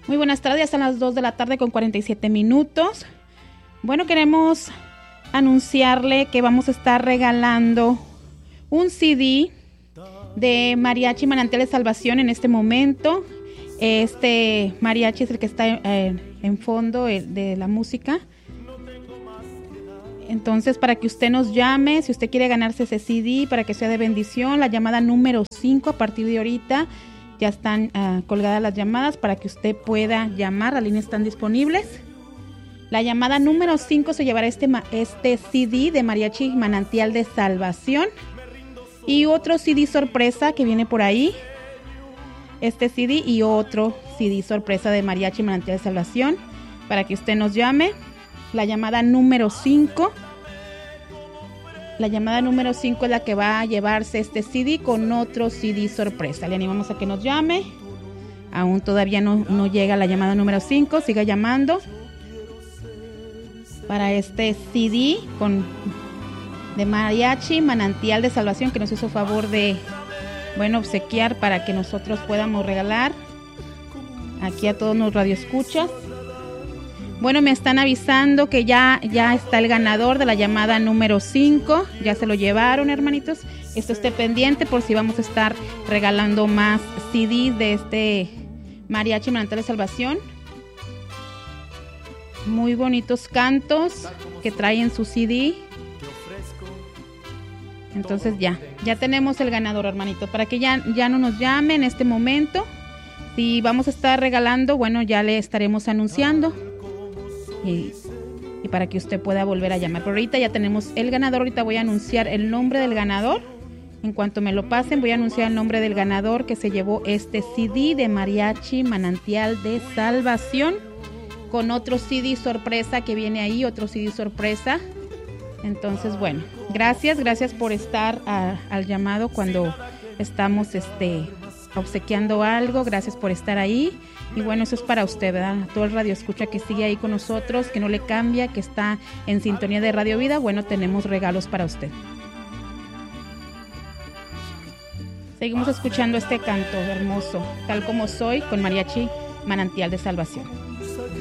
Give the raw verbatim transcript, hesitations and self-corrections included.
Muy buenas tardes, ya son las dos de la tarde con cuarenta y siete minutos. Bueno, queremos anunciarle que vamos a estar regalando un C D de Mariachi Manantial de Salvación en este momento. Este mariachi es el que está eh, en fondo eh, de la música. Entonces, para que usted nos llame, si usted quiere ganarse ese C D, para que sea de bendición, la llamada número cinco a partir de ahorita. Ya están uh, colgadas las llamadas para que usted pueda llamar, las líneas están disponibles. La llamada número cinco se llevará este, este C D de Mariachi Manantial de Salvación. Y otro C D sorpresa que viene por ahí. Este C D y otro C D sorpresa de Mariachi Manantial de Salvación. Para que usted nos llame. La llamada número cinco. La llamada número cinco es la que va a llevarse este C D con otro C D sorpresa. Le animamos a que nos llame. Aún todavía no, no llega la llamada número cinco. Siga llamando. Para este C D con, de Mariachi Manantial de Salvación, que nos hizo favor de, bueno, obsequiar para que nosotros podamos regalar aquí a todos los radioescuchas. Bueno, me están avisando que ya, ya está el ganador de la llamada número cinco. Ya se lo llevaron, hermanitos. Esto esté pendiente por si vamos a estar regalando más C Ds de este Mariachi Manantial de Salvación. Muy bonitos cantos que traen su C D. Entonces ya, ya tenemos el ganador, hermanito. Para que ya, ya no nos llame en este momento. Si vamos a estar regalando, bueno, ya le estaremos anunciando. Y, y para que usted pueda volver a llamar. Pero ahorita ya tenemos el ganador. Ahorita voy a anunciar el nombre del ganador. En cuanto me lo pasen, voy a anunciar el nombre del ganador que se llevó este C D de Mariachi Manantial de Salvación. Con otro C D sorpresa que viene ahí. Otro C D sorpresa. Entonces, bueno, gracias. Gracias por estar a, al llamado cuando estamos este, obsequiando algo. Gracias por estar ahí. Y bueno, eso es para usted, ¿verdad? Todo el radio escucha que sigue ahí con nosotros, que no le cambia, que está en sintonía de Radio Vida. Bueno, tenemos regalos para usted. Seguimos escuchando este canto hermoso, Tal Como Soy, con Mariachi Manantial de Salvación.